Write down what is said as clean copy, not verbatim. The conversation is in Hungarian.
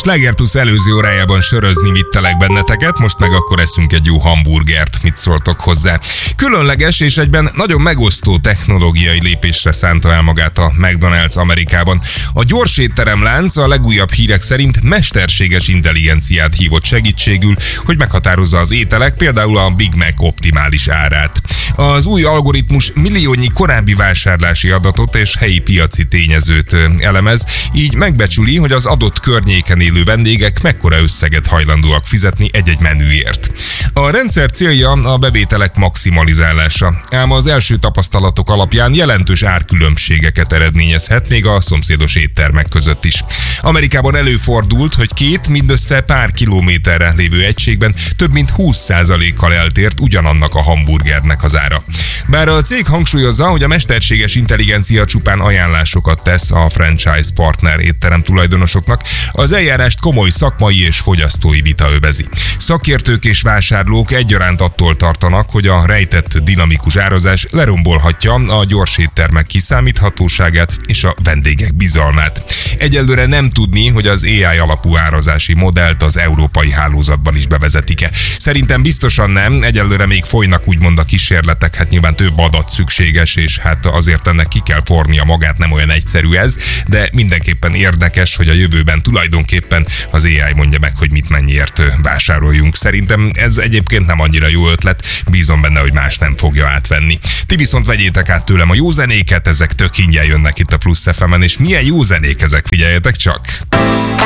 Sláger Plus előző órájában sörözni vittelek benneteket, most meg akkor eszünk egy jó hamburgert. Mit szóltok hozzá? Különleges és egyben nagyon megosztó technológiai lépésre szánta el magát a McDonald's Amerikában. A gyors étteremlánc a legújabb hírek szerint mesterséges intelligenciát hívott segítségül, hogy meghatározza az ételek, például a Big Mac optimális árát. Az új algoritmus milliónyi korábbi vásárlási adatot és helyi piaci tényezőt elemez, így megbecsüli, hogy az adott környéken élő vendégek mekkora összeget hajlandóak fizetni egy-egy menüért. A rendszer célja a bevételek maximalizálása, ám az első tapasztalatok alapján jelentős árkülönbségeket eredményezhet még a szomszédos éttermek között is. Amerikában előfordult, hogy két mindössze pár kilométerre lévő egységben több mint 20%-kal eltért ugyanannak a hamburgernek az ára. Bár a cég hangsúlyozza, hogy a mesterséges intelligencia csupán ajánlásokat tesz a franchise partner étterem tulajdonosoknak, az eljárást komoly szakmai és fogyasztói vita övezi. Szakértők és vásárlók egyaránt attól tartanak, hogy a rejtett dinamikus árazás lerombolhatja a gyors éttermek kiszámíthatóságát és a vendégek bizalmát. Egyelőre nem tudni, hogy az AI alapú árazási modellt az európai hálózatban is bevezetik-e. Szerintem biztosan nem, egyelőre még folynak úgymond a kísérletek, hát nyilván több adat szükséges, és hát azért ennek ki kell fornia magát, nem olyan egyszerű ez, de mindenképpen érdekes, hogy a jövőben tulajdonképpen az AI mondja meg, hogy mit mennyiért vásároljunk. Szerintem ez egyébként nem annyira jó ötlet, bízom benne, hogy más nem fogja átvenni. Ti viszont vegyétek át tőlem a jó zenéket, ezek tök ingyen jönnek itt a Plusz FM-en, és milyen jó zenék ezek, figyeljetek csak!